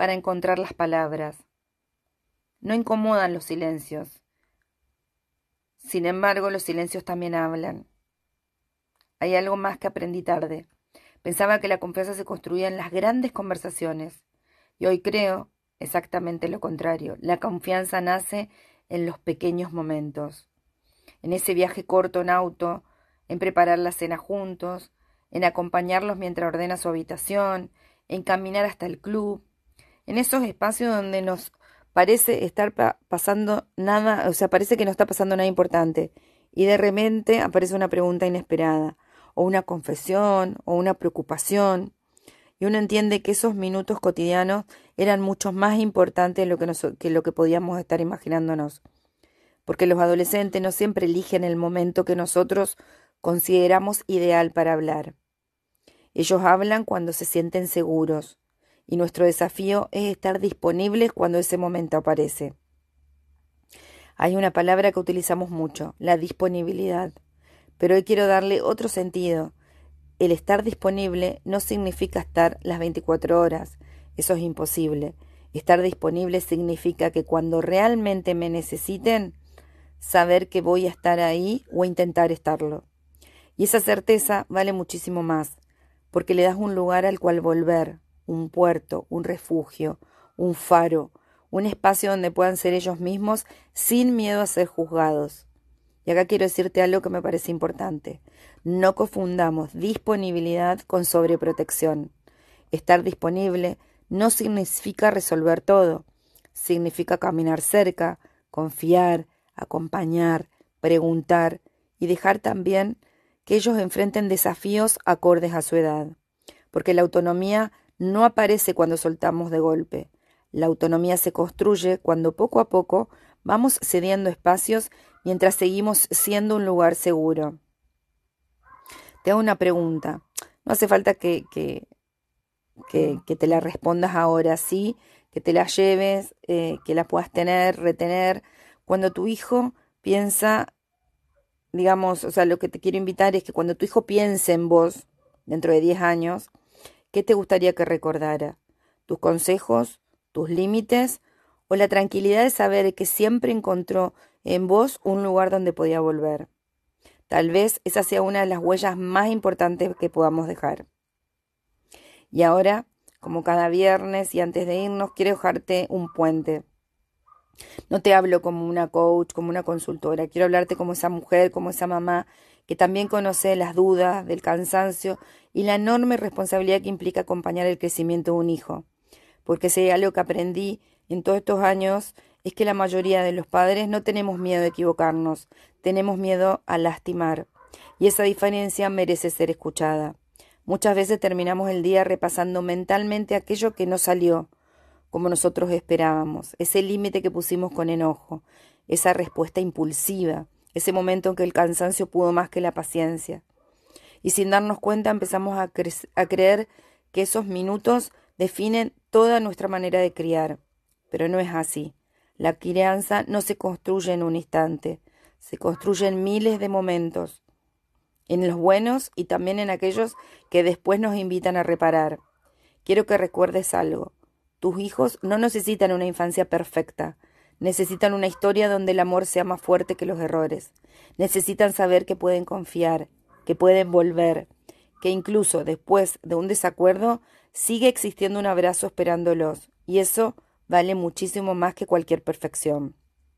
para encontrar las palabras. No incomodan los silencios. Sin embargo, los silencios también hablan. Hay algo más que aprendí tarde. Pensaba que la confianza se construía en las grandes conversaciones. Y hoy creo exactamente lo contrario. La confianza nace en los pequeños momentos. En ese viaje corto en auto, en preparar la cena juntos, en acompañarlos mientras ordena su habitación, en caminar hasta el club, en esos espacios donde nos parece estar pasando nada, o sea, parece que no está pasando nada importante, y de repente aparece una pregunta inesperada, o una confesión, o una preocupación, y uno entiende que esos minutos cotidianos eran mucho más importantes que lo que podíamos estar imaginándonos. Porque los adolescentes no siempre eligen el momento que nosotros consideramos ideal para hablar. Ellos hablan cuando se sienten seguros, y nuestro desafío es estar disponibles cuando ese momento aparece. Hay una palabra que utilizamos mucho, la disponibilidad, pero hoy quiero darle otro sentido. El estar disponible no significa estar las 24 horas, eso es imposible. Estar disponible significa que cuando realmente me necesiten, saber que voy a estar ahí o intentar estarlo. Y esa certeza vale muchísimo más, porque le das un lugar al cual volver, un puerto, un refugio, un faro, un espacio donde puedan ser ellos mismos sin miedo a ser juzgados. Y acá quiero decirte algo que me parece importante. No confundamos disponibilidad con sobreprotección. Estar disponible no significa resolver todo. Significa caminar cerca, confiar, acompañar, preguntar y dejar también que ellos enfrenten desafíos acordes a su edad. Porque la autonomía no aparece cuando soltamos de golpe. La autonomía se construye cuando poco a poco vamos cediendo espacios mientras seguimos siendo un lugar seguro. Te hago una pregunta. No hace falta que te la respondas ahora, sí, que te la lleves, que la puedas tener, retener. Cuando tu hijo piensa, digamos, o sea, lo que te quiero invitar es que cuando tu hijo piense en vos, dentro de 10 años, ¿qué te gustaría que recordara? ¿Tus consejos, tus límites o la tranquilidad de saber que siempre encontró en vos un lugar donde podía volver? Tal vez esa sea una de las huellas más importantes que podamos dejar. Y ahora, como cada viernes y antes de irnos, quiero dejarte un puente. No te hablo como una coach, como una consultora. Quiero hablarte como esa mujer, como esa mamá que también conoce las dudas, del cansancio y la enorme responsabilidad que implica acompañar el crecimiento de un hijo. Porque si hay algo que aprendí en todos estos años es que la mayoría de los padres no tenemos miedo de equivocarnos, tenemos miedo a lastimar. Y esa diferencia merece ser escuchada. Muchas veces terminamos el día repasando mentalmente aquello que no salió como nosotros esperábamos, ese límite que pusimos con enojo, esa respuesta impulsiva, ese momento en que el cansancio pudo más que la paciencia. Y sin darnos cuenta empezamos a creer que esos minutos definen toda nuestra manera de criar. Pero no es así. La crianza no se construye en un instante, se construye en miles de momentos, en los buenos y también en aquellos que después nos invitan a reparar. Quiero que recuerdes algo. Tus hijos no necesitan una infancia perfecta, necesitan una historia donde el amor sea más fuerte que los errores. Necesitan saber que pueden confiar, que pueden volver, que incluso después de un desacuerdo sigue existiendo un abrazo esperándolos, y eso vale muchísimo más que cualquier perfección.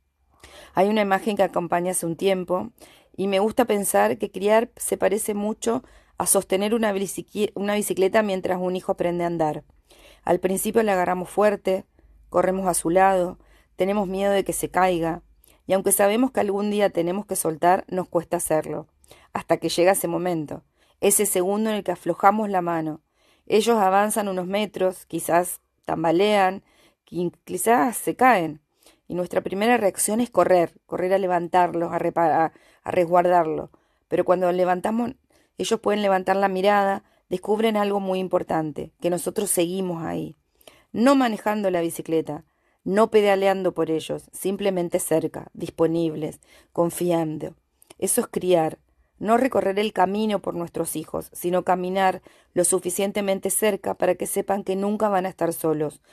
Hay una imagen que acompaña hace un tiempo, y me gusta pensar que criar se parece mucho a sostener una bicicleta mientras un hijo aprende a andar. Al principio le agarramos fuerte, corremos a su lado, tenemos miedo de que se caiga, y aunque sabemos que algún día tenemos que soltar, nos cuesta hacerlo, hasta que llega ese momento, ese segundo en el que aflojamos la mano. Ellos avanzan unos metros, quizás tambalean, quizás se caen, y nuestra primera reacción es correr a levantarlos, a resguardarlos. Pero cuando ellos pueden levantar la mirada, descubren algo muy importante, que nosotros seguimos ahí, no manejando la bicicleta, no pedaleando por ellos, simplemente cerca, disponibles, confiando. Eso es criar, no recorrer el camino por nuestros hijos, sino caminar lo suficientemente cerca para que sepan que nunca van a estar solos,